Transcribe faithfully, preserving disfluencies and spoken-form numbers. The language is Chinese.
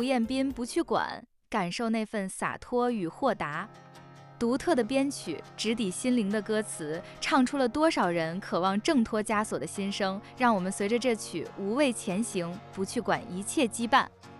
彦斌不去管，感受那份洒脱与豁达。独特的编曲，直抵心灵的歌词，唱出了多少人渴望挣脱枷锁的心声。让我们随着这曲无畏前行，不去管一切羁绊。